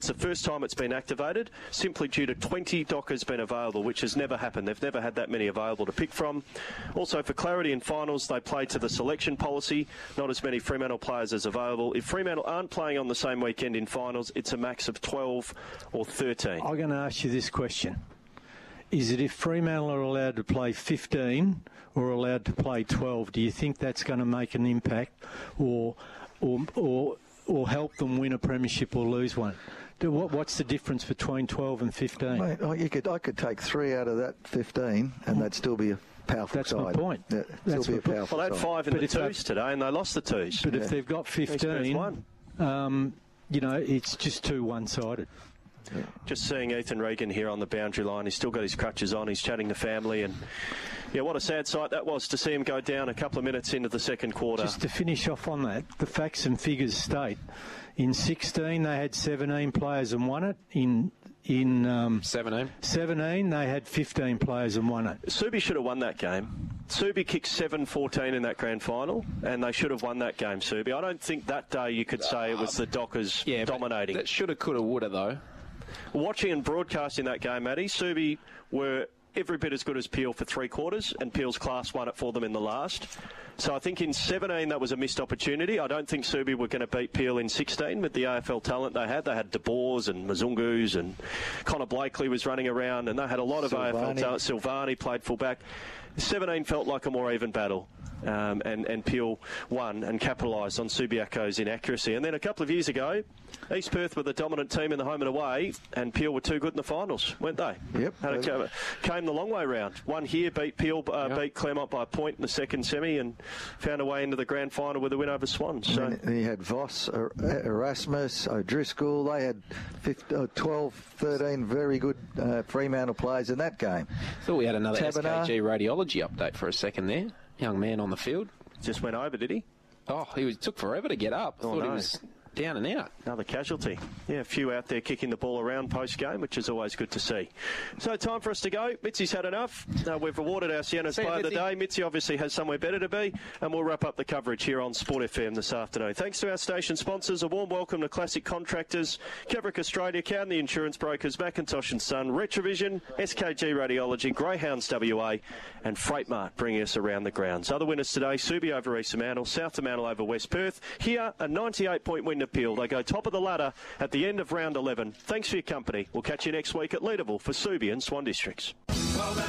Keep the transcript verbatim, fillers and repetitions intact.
the first time it's been activated, simply due to twenty Dockers being available, which has never happened. They've never had that many available to pick from. Also, for clarity in finals, they play to the selection policy, not as many Fremantle players as available. If Fremantle aren't playing on the same weekend in finals, it's a max of twelve or thirteen. I'm going to ask you this question. Is it if Fremantle are allowed to play fifteen or allowed to play twelve, do you think that's going to make an impact or or or, or help them win a premiership or lose one? Do, what, what's the difference between twelve and fifteen? Mate, oh, you could, I could take three out of that fifteen and that'd still be a powerful That's side. my point. Yeah, That's still be my a powerful Well, they had side. five in But the if they- twos today, and they lost the twos. But Yeah. if they've got fifteen, one. um, you know, it's just too one-sided. Just seeing Ethan Regan here on the boundary line. He's still got his crutches on. He's chatting to family. And, yeah, what a sad sight that was to see him go down a couple of minutes into the second quarter. Just to finish off on that, the facts and figures state in sixteen they had seventeen players and won it. In in um, seventeen. seventeen they had fifteen players and won it. Subi should have won that game. Subi kicked seven fourteen in that grand final, and they should have won that game, Subi. I don't think that day you could say it was the Dockers Yeah, dominating. That shoulda, coulda, woulda, though. Watching and broadcasting that game, Matty, Subi were every bit as good as Peel for three quarters, and Peel's class won it for them in the last. So I think in seventeen that was a missed opportunity. I don't think Subi were going to beat Peel in sixteen with the A F L talent they had. They had De Boers and Mazungus, and Connor Blakely was running around, and they had a lot of Silvani. A F L talent. Silvani played fullback. seventeen felt like a more even battle. Um, and, and Peel won and capitalised on Subiaco's inaccuracy. And then a couple of years ago, East Perth were the dominant team in the home and away, and Peel were too good in the finals, weren't they? Yep. Had it came, came the long way round. One here, beat Peel, uh, Yep. beat Claremont by a point in the second semi, and found a way into the grand final with a win over Swans. So And then you had Voss, Er- Erasmus, O'Driscoll. They had fifteen, uh, twelve, thirteen very good uh, Fremantle players in that game. Thought we had another Taberner. S K G radiology update for a second there. Young man on the field. just went over, did he? Oh, he was, took forever to get up. I Oh, thought no. he was down and out. Another casualty. Yeah, a few out there kicking the ball around post-game, which is always good to see. So time for us to go. Mitzi's had enough. Uh, we've rewarded our Sienna's See you, player of the Mitzi. day. Mitzi obviously has somewhere better to be, and we'll wrap up the coverage here on Sport F M this afternoon. Thanks to our station sponsors. A warm welcome to Classic Contractors, Kevrick Australia, Cowan the Insurance Brokers, Macintosh and Son, Retrovision, S K G Radiology, Greyhounds W A, and Freightmart bringing us around the grounds. Other winners today, Subi over East Fremantle, South Fremantle over West Perth. Here, a ninety-eight point win to Peel. They go top of the ladder at the end of round eleven. Thanks for your company. We'll catch you next week at Leederville for Subi and Swan Districts. Well,